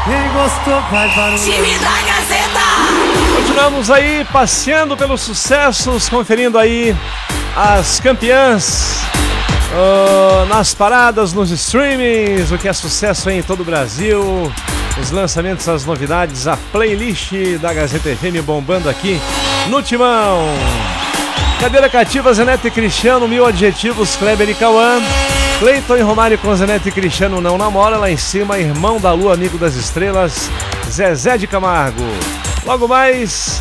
Quem gostou faz barulho. Time da Gazeta. Continuamos aí passeando pelos sucessos, conferindo aí as campeãs nas paradas, nos streamings, o que é sucesso aí em todo o Brasil, os lançamentos, as novidades, a playlist da Gazeta FM bombando aqui no Timão. Cadeira cativa, Zeneto e Cristiano, 1000 adjetivos, Kleber e Cauã. Cleiton e Romário com Zeneto e Cristiano não namora. Lá em cima, Irmão da Lua, Amigo das Estrelas, Zezé de Camargo. Logo mais,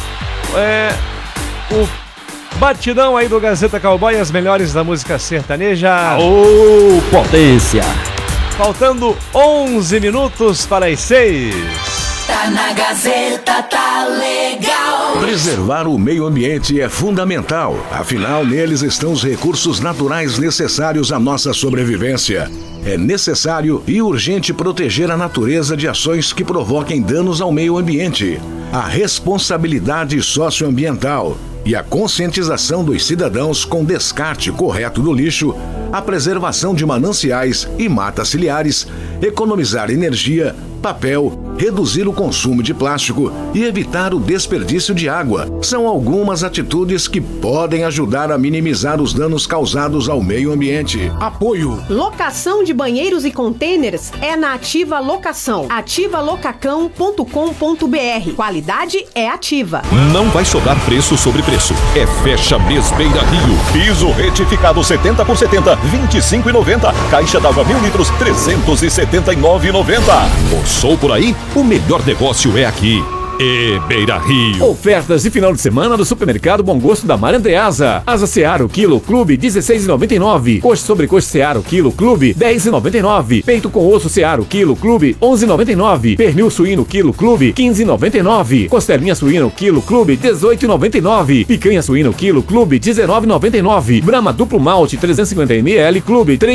o batidão aí do Gazeta Cowboy, as melhores da música sertaneja. Ô, potência! Faltando 11 minutos para as 6. Tá na Gazeta, tá legal. Preservar o meio ambiente é fundamental, afinal neles estão os recursos naturais necessários à nossa sobrevivência. É necessário e urgente proteger a natureza de ações que provoquem danos ao meio ambiente. A responsabilidade socioambiental e a conscientização dos cidadãos com descarte correto do lixo, a preservação de mananciais e matas ciliares, economizar energia, papel, reduzir o consumo de plástico e evitar o desperdício de água são algumas atitudes que podem ajudar a minimizar os danos causados ao meio ambiente. Apoio. Locação de banheiros e contêineres é na Ativa Locação. Ativalocacão.com.br. Qualidade é Ativa. Não vai sobrar preço sobre preço. É Fecha Mês Beira Rio. Piso retificado 70 por 70, R$25,90. Caixa d'água 1000 litros, R$379,90. Passou por aí? O melhor negócio é aqui. Beira Rio. Ofertas de final de semana do Supermercado Bom Gosto da Maria Andreasa. Asa Seara quilo clube R$16,99. Coxa sobre coxa Seara quilo clube R$10,99. Peito com osso Seara quilo clube R$11,99. Pernil suíno quilo clube R$15,99. Costelinha suíno quilo clube R$18,99. Picanha suíno quilo clube R$19,99. Brahma duplo malte 350 ml clube